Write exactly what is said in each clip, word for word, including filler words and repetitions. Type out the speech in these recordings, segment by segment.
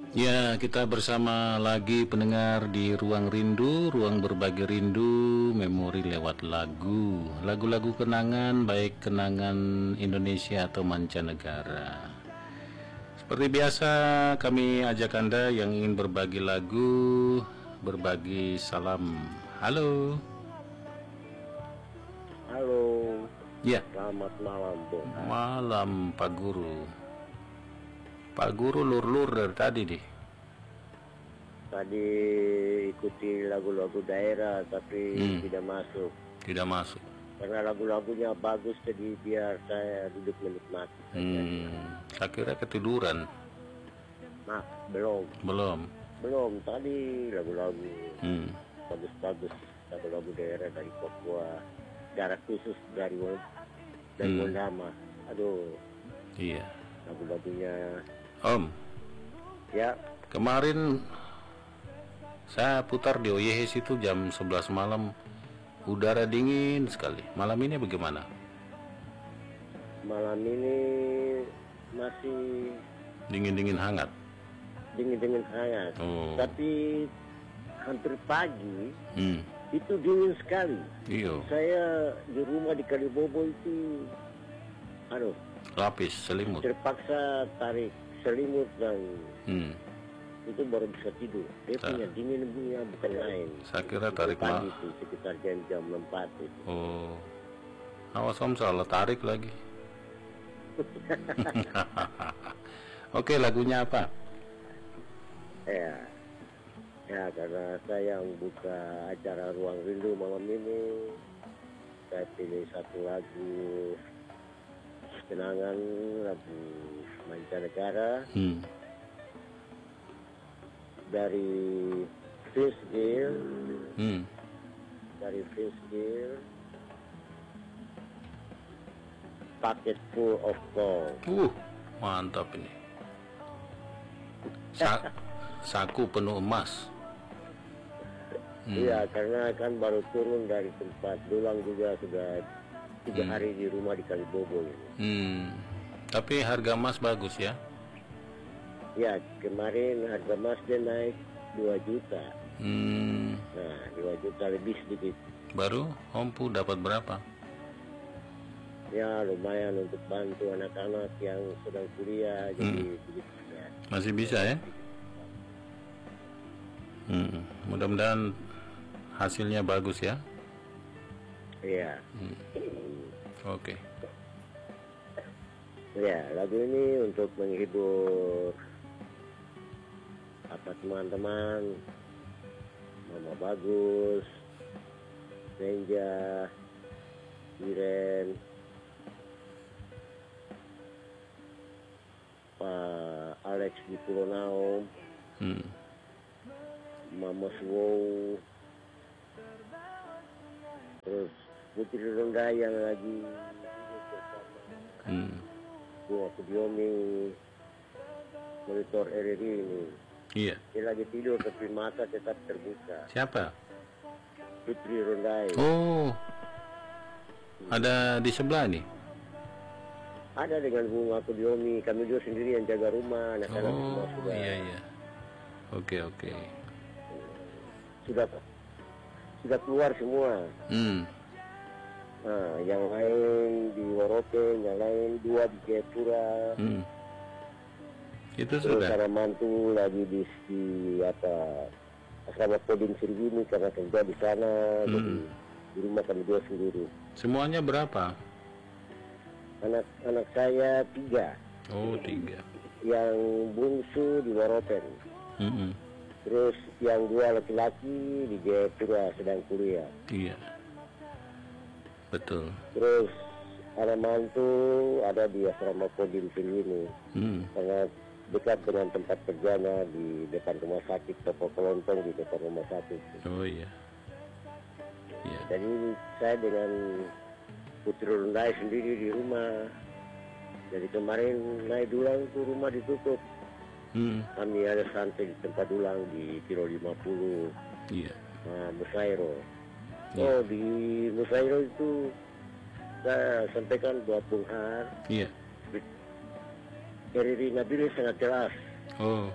Ya, kita bersama lagi pendengar di Ruang Rindu, ruang berbagi rindu, memori lewat lagu. Lagu-lagu kenangan, baik kenangan Indonesia atau mancanegara. Seperti biasa, kami ajak Anda yang ingin berbagi lagu, berbagi salam. Halo. Halo. Ya. Selamat malam, Bung. Malam, Pak Guru. Pak Guru lur-lur dari tadi deh. Tadi ikuti lagu-lagu daerah tapi Hmm. tidak masuk. Tidak masuk. Karena lagu-lagunya bagus, jadi biar saya duduk menikmati saja. Hmm. Saya kira ketiduran. Nah, belum. Belum. Belum. Tadi lagu-lagu Hmm. bagus-bagus, lagu-lagu daerah dari Papua, daerah khusus dari Won- dari Hmm. Wondama. Aduh, Iya. lagu-lagunya Om, ya. kemarin saya putar di O Y H itu jam sebelas malam. Udara dingin sekali. Malam ini bagaimana? Malam ini masih Dingin-dingin hangat. dingin-dingin hangat. Oh. Tapi hampir pagi Hmm. itu dingin sekali. Iyo. Saya di rumah di Kalibobo itu, aduh, Lapis selimut. terpaksa tarik selimut dan Hmm. itu baru bisa tidur. Dia Ah. punya dinginnya bukan main. Saya kira Itu tarik pagi mah. itu sekitar jam-jam empat itu. Oh. Awas Om, salah tarik lagi. Oke, lagunya apa? Ya, ya karena saya yang buka acara Ruang Rindu malam ini, saya pilih satu lagu kenangan, lagu mancanegara Hmm. dari Vince Gill, Hmm. dari Vince Gill, Pocket Full of Gold. Uh, mantap ini. Sa- saku penuh emas. Hmm. Iya, karena kan baru turun dari tempat dulang juga sudah tiga Hmm. hari di rumah di Kalibobo ini. Hmm. Tapi harga emas bagus ya. Ya, kemarin harga emas dia naik dua juta. Hmm. Nah, dua juta lebih sedikit. Baru Ompu dapat berapa? Ya, lumayan untuk bantu anak-anak yang sedang kuliah, jadi begitu ya. Masih bisa ya? Hmm. Mudah-mudahan hasilnya bagus ya. Iya. Hmm. Oke. Ya, lagu ini untuk menghibur apa teman-teman, Mama Bagus, Benja, Iren, Pak Alex di Pulau Naum, Hmm. Mama Swow, terus Putri Ronda yang lagi Hmm. gua Kudiomi, monitor R R I ini. Iya. Dia lagi tidur tapi mata tetap terbuka. Siapa? Putri Rondai. Oh. Ada di sebelah nih. Ada dengan bunga Kudiomi. Kami juga sendiri yang jaga rumah. Anak-anak semua Oh, sudah iya iya. Oke oke. sudah sudah keluar semua. Hmm. Nah, yang lain di Waropen, yang lain dua di Jayapura. Hmm. Itu Terus sudah. ada mantu lagi di, di apa asrama Kodim Sirgini karena kerja di sana. Hmm. Jadi di rumah kami dua sendiri. Semuanya berapa? Anak-anak saya tiga. Oh, tiga. Yang bungsu di Waropen. Hmm. Terus yang dua laki-laki di Jayapura sedang kuliah. Iya. Betul. Terus ada mantu ada di asrama Kodim ini Hmm. sangat dekat dengan tempat kerjanya di depan rumah sakit, toko kelontong di depan rumah sakit. Oh iya. Iya. Jadi saya dengan Putri Rondai sendiri di rumah. Jadi kemarin naik dulang itu rumah ditutup. Hmm. Kami ada santai di tempat dulang di kilo lima puluh. Iya. Nah, Musairo. Iya. Oh, di Musairo itu saya sampaikan buat Bung Har. Iya. R R I Nabili sangat jelas. Oh.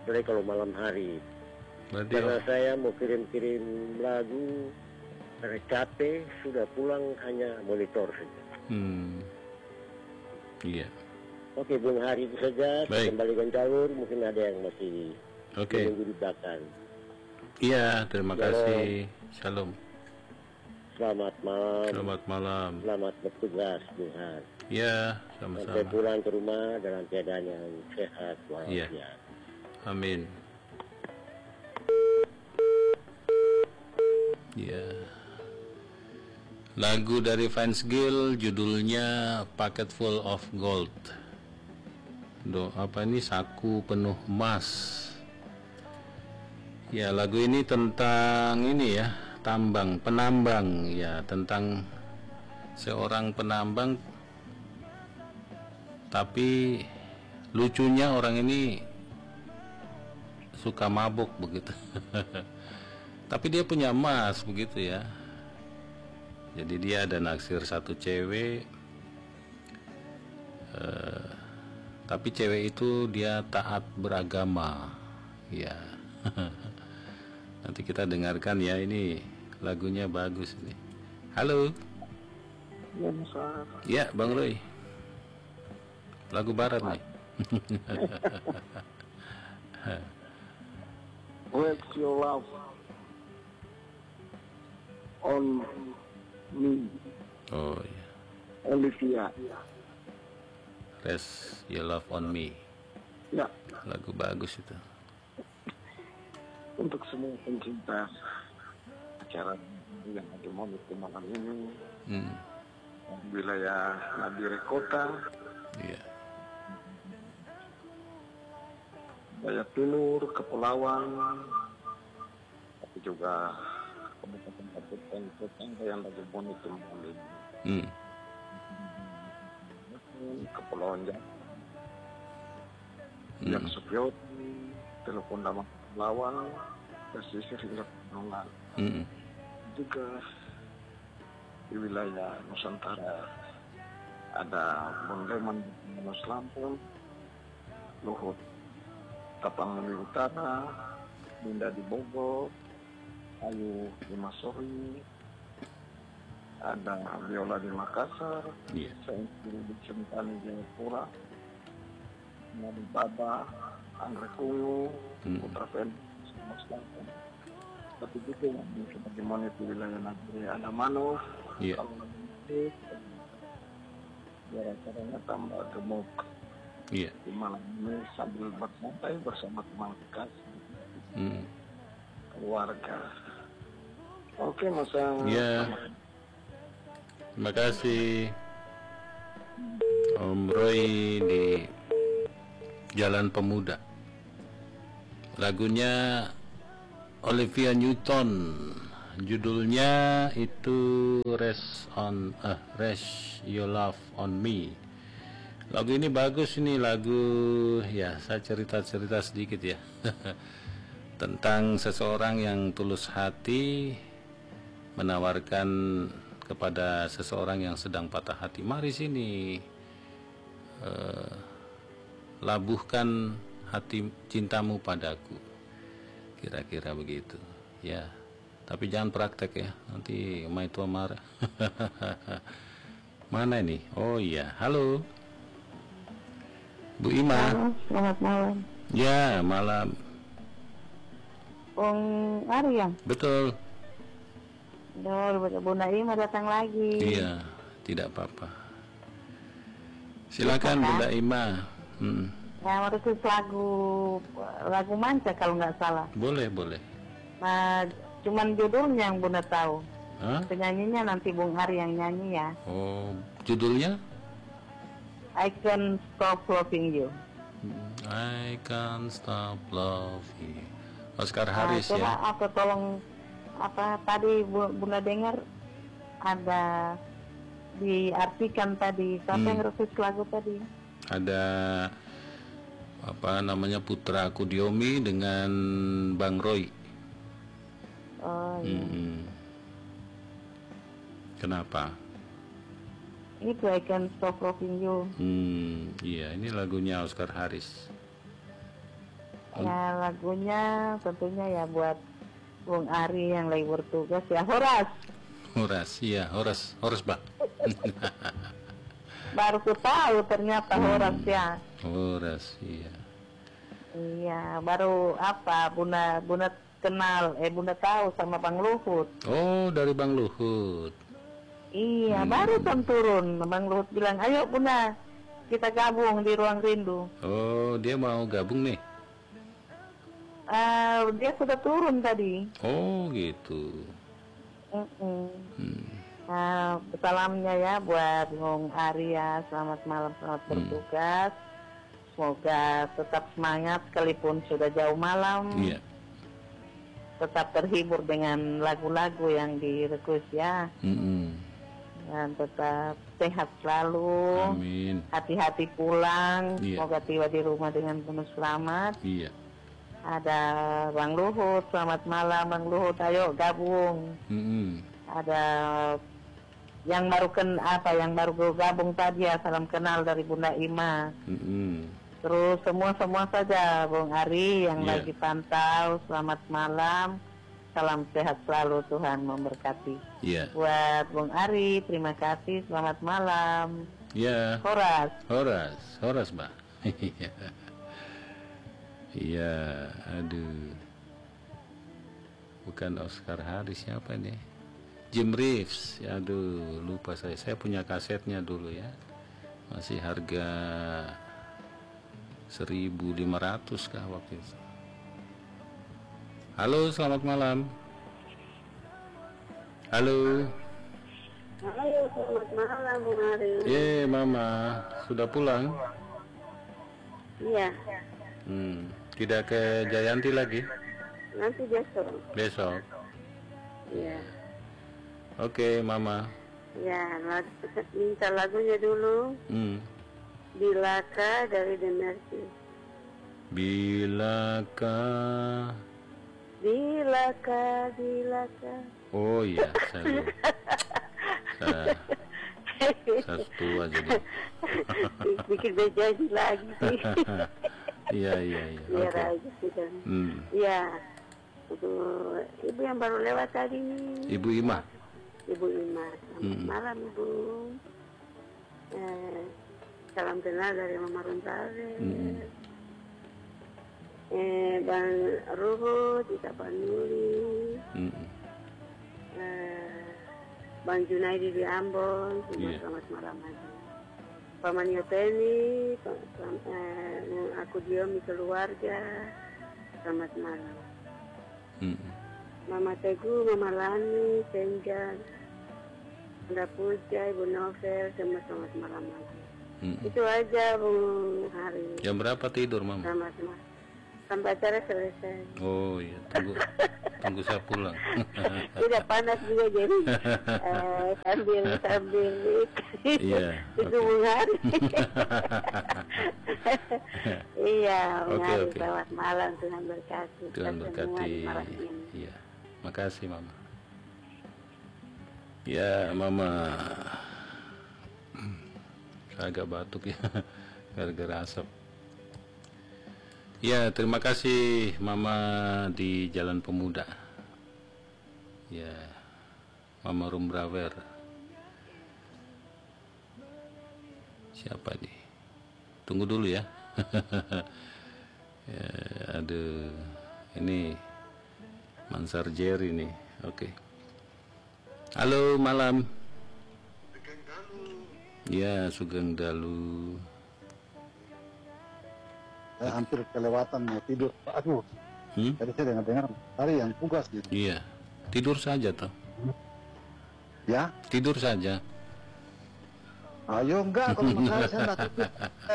Jadi kalau malam hari. Berarti Karena saya mau kirim-kirim lagu, karena capek, sudah pulang hanya monitor saja. hmm, iya. Oke, Bung Hari itu saja. Saya Baik. kembalikan jalur, mungkin ada yang masih Oke. menunggu di belakang. Iya, terima Shalom. kasih. Shalom. Selamat malam. Selamat malam. Selamat bertugas, Bung Hari. Ya, Sampai sama-sama. pulang ke rumah dalam keadaan yang sehat walafiat. Iya. Amin. Ya. Lagu dari Vince Gill judulnya Pocket Full of Gold. Do apa ini, saku penuh emas. Ya, lagu ini tentang ini ya, tambang, penambang ya, tentang seorang penambang. Tapi lucunya orang ini suka mabuk begitu. Tapi dia punya emas begitu ya. Jadi dia ada naksir satu cewek, eh, tapi cewek itu dia taat beragama ya. Nanti kita dengarkan ya, ini lagunya bagus nih. Halo. Ya, Mas. Ya, Bang Roy. Lagu barat nih. What's your love on me, Oh ya. Olivia? Rest Your Love on Me. Ya, Lagu bagus itu. untuk semua pencinta acara yang ada monitor malam ini Hmm. di wilayah Nabire Kota, Iya. Daya Timur, Kepulauan, tapi juga kabupaten tetangga yang lagi monitor malam ini. Hmm. Kepulauan Jawa, Hmm. yang Supioti, telepon nama Kepulauan, pesisir hingga Pegunungan. Hmm. Juga di wilayah Nusantara ada Bondeman di Lampung, Luhut Tapanuli Utara, Dinda di Bogor, Ayu di Masori, ada Viola di Makassar, Iya. Sengkiri di Sentani Jayapura, Nabi Baba, Anggrek Ungu, Hmm. Putra Fen, Mas Lampung. Tapi juga yang bagaimana itu wilayah Nagri ada Manuf, Iya. kalau nanti biar-biarnya tambah gemuk Iya. di malam ini sambil bersantai bersama teman kekasih, Hmm. keluarga. Oke, Masa. Iya. Terima kasih Om Roy di Jalan Pemuda. Lagunya Olivia Newton, judulnya itu Rest on uh, Rest Your Love on Me. Lagu ini bagus, ini lagu ya, saya cerita-cerita sedikit ya. Tentang seseorang yang tulus hati menawarkan kepada seseorang yang sedang patah hati, mari sini, uh, labuhkan hati cintamu padaku, kira-kira begitu ya. Tapi jangan praktek ya, nanti Mai tua marah. Mana ini? Oh iya, halo Bu Ima. Halo, selamat malam. Ya, malam. Bung Aryan, Betul. Dor, Bunda Ima datang lagi. Iya, tidak apa-apa. Silakan Bunda Ima. Hmm. Nah, merukus lagu lagu Manca kalau nggak salah. Boleh, boleh. Nah, cuman judulnya yang Bunda tahu. Hah? Penyanyinya nanti Bung Hari yang nyanyi ya. Oh, judulnya? I Can't Stop Loving You. I can't stop loving you. Oscar Nah, Harris coba ya. aku tolong apa tadi Bu- Bunda dengar ada diartikan tadi siapa Hmm. yang request lagu tadi? Ada apa namanya, Putra Kudiomi dengan Bang Roy. Oh, iya. Hmm. Kenapa? Itu I Can't Stop Loving You. Hmm, iya, ini lagunya Oscar Harris. Ya lagunya tentunya ya buat Bung Ari yang lagi bertugas ya, Horas. Horas, iya Horas, Horas Bah. Baru ku tahu ternyata Horas ya. Horas, iya. Iya, baru apa Bunda Bunda kenal, eh Bunda tahu sama Bang Luhut. Oh, dari Bang Luhut. Iya, baru kan turun. Bang Luhut bilang, ayo Bunda, kita gabung di Ruang Rindu. Oh, dia mau gabung nih. Ah, dia sudah turun tadi. Oh, gitu. Mm-mm. Hmm. Nah, salamnya ya buat Bung Arya, selamat malam, selamat bertugas. Semoga tetap semangat sekalipun sudah jauh malam. Iya. Tetap terhibur dengan lagu-lagu yang direkus ya. Mm-mm. Dan tetap sehat selalu. Amin. Hati-hati pulang. Iya. Semoga tiba di rumah dengan penuh selamat. Iya. Ada Bang Luhut, selamat malam Bang Luhut, ayo gabung. Mm-mm. Ada yang baru ken apa yang baru gabung tadi ya, salam kenal dari Bunda Ima. Mm-mm. Terus semua-semua saja Bung Ari yang Yeah. lagi pantau, selamat malam. Salam sehat selalu, Tuhan memberkati. Iya. Buat Bung Ari, terima kasih, selamat malam. Iya. Horas. Horas, Horas, Bah. Iya. Iya, aduh. Bukan Oscar Harris, siapa nih? Jim Reeves. Aduh, lupa saya. Saya punya kasetnya dulu ya. Masih harga seribu lima ratus kah waktu itu. Halo, selamat malam. Halo. Halo, selamat malam Bung Ari. Eh, Mama, sudah pulang? Iya, Hmm, tidak ke Jayanti lagi? nanti besok. Besok. Iya, Oke, Mama. ya, lag- minta lagunya dulu. Hmm. Bilaka dari The Mercy. Bilakah? Bilaka, bilaka. Oh iya, saya lupa. Saya, saya tua jadi. Bikin bejanji lagi sih. Iya, iya, iya. Biar Oke. aja sudah. Hmm. Iya, untuk ibu yang baru lewat tadi nih. Ibu Ima. Ibu Ima. Selamat Hmm. malam Ibu. Eh, salam kenal dari Mama Runtare. Hmm. Eh, Bang Ruhut, Ika Panuli, Hmm. eh, Bang Junaidi di Ambon, semua Iya. selamat malam aja. Paman Yopeni, pa- pa- eh, aku Diomi keluarga, selamat malam. Hmm. Mama Teguh, Mama Lani, Senja, Bunda Puja, Ibu Novel, semua selamat malam aja. Hmm. Itu aja Bung Hari. Jam berapa tidur, Mama? Selamat malam. Sampai acara selesai. Oh iya, tunggu tunggu saya pulang. Tidak panas juga jadi eh, sambil sambil Iya, itu oke. Bung Hari. Iya, Bung Oke, Hari, oke. selamat malam, Tuhan berkati. Tuhan Kita semua berkati. di malam ini. Iya. Makasih, Mama. Ya, Mama. Saya agak batuk ya. Gara-gara asap. Ya, terima kasih Mama di Jalan Pemuda. Ya, Mama Rumbrawer. Siapa nih? Tunggu dulu ya. Ya, aduh, ini Mansar Jerry nih. Oke. Halo, malam. Ya, Sugeng Dalu. Saya hampir kelewatan mau tidur. Aduh, Hmm? tadi saya dengar-dengar hari yang tugas gitu. Iya. Tidur saja toh. Ya, Tidur saja. ayo enggak kalau masalah saya enggak tidur.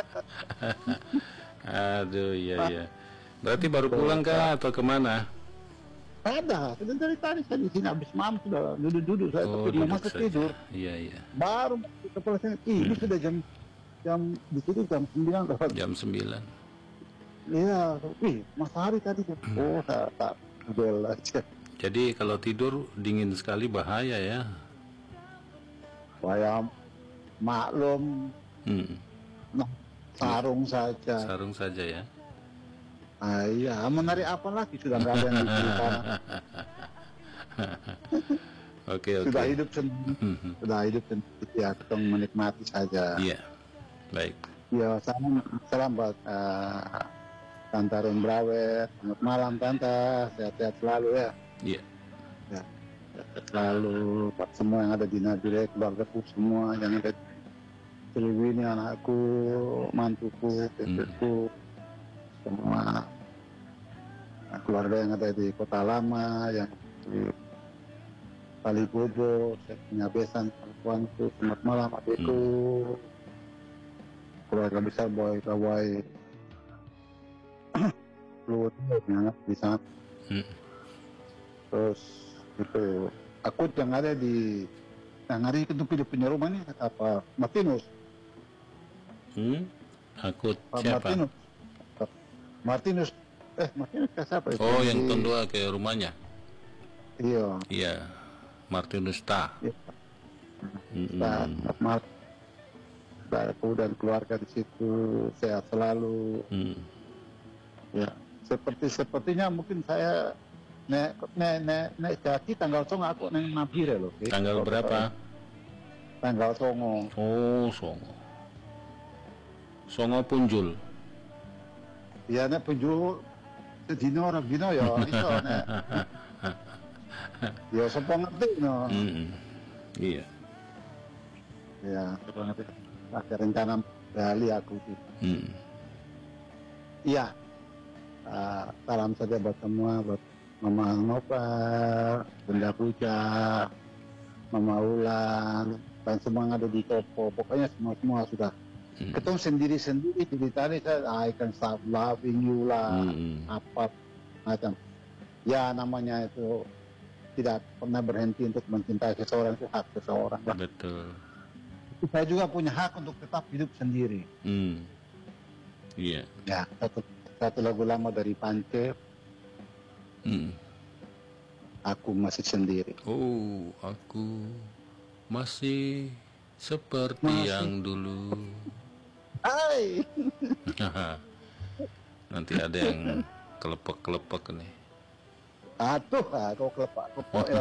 Aduh, iya iya. Berarti baru pulang kah atau kemana? Ada, sudah dari tadi saya di sini habis malam sudah duduk-duduk saya Oh, tapi mau duduk masuk saja. tidur. Iya iya. Baru masuk kepala saya, ih, ini sudah jam jam di situ jam sembilan lewat. Jam sembilan. Iya, ih, Mas Hari tadi. Oh, tak tak bel aja. Jadi kalau tidur dingin sekali bahaya ya. Saya maklum Hmm. nah, sarung saja. Sarung saja ya. Ah, iya, menari apa lagi sudah nggak ada yang diceritakan. Oke, oke. Sudah hidup sendiri, sudah hidup sendiri, ya kita menikmati saja. Iya, baik. Ya, salam, salam buat uh, Tante Rumbrawe. Selamat malam Tante, sehat-sehat selalu ya. Iya. Ya, sehat selalu buat semua yang ada di Nabire, keluargaku semua yang ada di Ciliwini, anakku, mantuku, istriku, semua nah, keluarga yang ada di Kota Lama, yang di Palibobo, saya punya besan, perempuanku, selamat malam adikku, hmm. keluarga besar Boy Kawai, Luhut di sana, hmm. terus itu akut yang ada di, yang hari itu punya rumah ini apa Martinus, hmm? Akut Pak siapa? Martinus, Martinus, eh Martinus siapa itu? Oh, yang di... tondua ke rumahnya? Iya. Iya. Martinus Ta. Ya. Mm-hmm. Nah, aku dan keluarga di situ sehat selalu. Mm. Ya, seperti sepertinya mungkin saya nek nek nek nek jadi tanggal songo aku neng Nabire loh. Tanggal so, berapa? Tanggal songo. Oh, songo. Songo Punjul. Iya, nek Punjul sedino orang dino ya iso nek. Ya sempat ngerti no. Mm-hmm. Iya. Ya, sempat ngerti. Ada rencana Bali aku sih. Mm. Iya. Uh, salam saja buat semua, buat Mama Nova, Bunda Puja, Mama Ulan, dan semua yang ada di toko. Pokoknya semua-semua sudah. Mm. Ketemu sendiri-sendiri di tadi saya I can stop loving you lah, mm. apa macam. Ya namanya itu tidak pernah berhenti untuk mencintai seseorang, itu hak seseorang. Betul. Saya juga punya hak untuk tetap hidup sendiri. Hmm. Iya. Ya, satu, satu lagu lama dari Pance. Hmm. Aku masih sendiri. Oh, aku masih seperti masih. Yang dulu. Hai. Nanti ada yang kelepek-kelepek nih. Atuh, ah, kau kelepak-kelepok ya.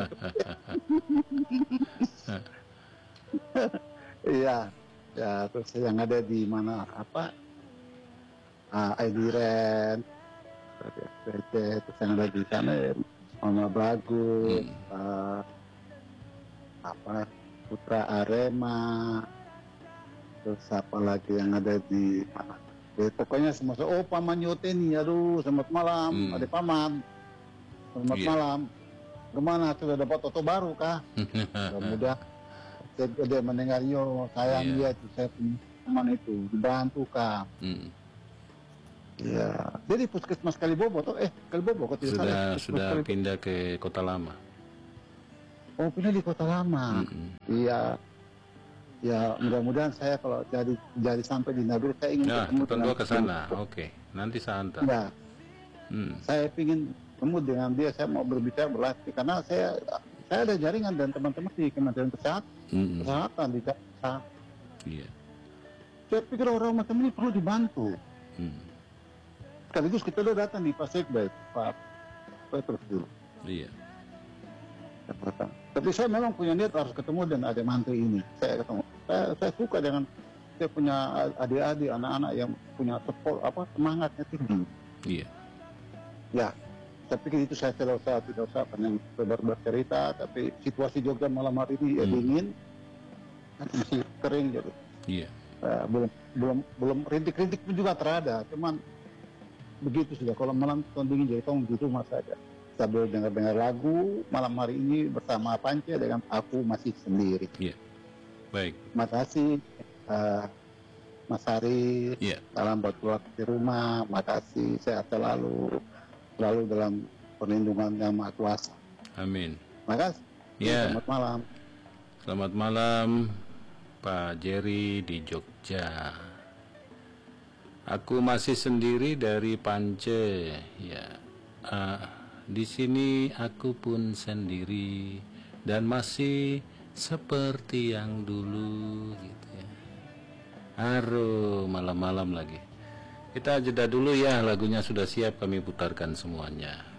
Iya, ya terus yang ada di mana apa? Ah, I D Ren, terus yang ada di sana ya, Mama Bagus, hmm. uh, apa Putra Arema, terus apa lagi yang ada di mana? Ya, pokoknya semua. Oh, Paman Yoteni, aduh, selamat malam, hmm. ada Paman. Selamat yeah. malam. Kemana sudah dapat foto baru kah? Mudah. Saya dia mendengar yo sayang yeah. dia tuh saya punya teman itu dibantu kah? Mm. Ya. Jadi puskesmas Kalibobo tuh eh Kalibobo kok tidak sudah sudah Kalibobo. Pindah ke Kota Lama. Oh pindah di Kota Lama. Iya. Mm-hmm. Ya mudah-mudahan saya kalau jadi jadi sampai di Nabire saya ingin ya, ketemu dengan ke sana. Oke. Okay. Nanti saya antar. Ya. Hmm. Saya ingin ketemu dengan dia, saya mau berbicara berlatih karena saya saya ada jaringan dan teman-teman di Kementerian Kesehatan, mm-hmm. Kesehatan di Jakarta. Iya. Saya pikir orang macam ini perlu dibantu. Mm. Sekaligus kita udah datang di Pak Sekbay, Pak Petrus dulu. Iya. Tapi saya memang punya niat harus ketemu dengan adik mantri ini. Saya ketemu. Saya, saya suka dengan saya punya adik-adik, anak-anak yang punya support, apa semangatnya tinggi. Iya. Ya. Saya pikir itu saya tidak usah, tidak usah yang bercerita, tapi situasi Jogja malam hari ini hmm. ya dingin, masih kering jadi. Iya. Uh, belum belum belum rintik-rintik pun juga terada, cuman begitu sudah. Kalau malam tahun dingin jadi tolong di rumah saja. Sambil dengar-dengar lagu malam hari ini bersama Pance dengan Aku Masih Sendiri. Iya. Baik. Terima kasih uh, Mas Hari. Iya. Salam buat keluarga di rumah. Makasih, sehat selalu. Selalu dalam perlindungan Yang Maha Kuasa. Amin. Makasih. Ya. Selamat malam. Selamat malam Pak Jerry di Jogja. Aku masih sendiri dari Pance. Ya. Uh, di sini aku pun sendiri dan masih seperti yang dulu gitu ya. Aduh, malam-malam lagi. Kita jeda dulu ya, lagunya sudah siap kami putarkan semuanya.